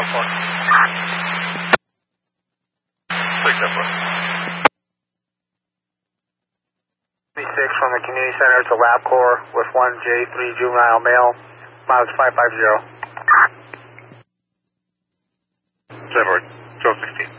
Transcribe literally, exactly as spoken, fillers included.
four. six oh four. six from the community center to LabCorp with one J three juvenile male, miles five five zero. Trevor, twelve sixteen.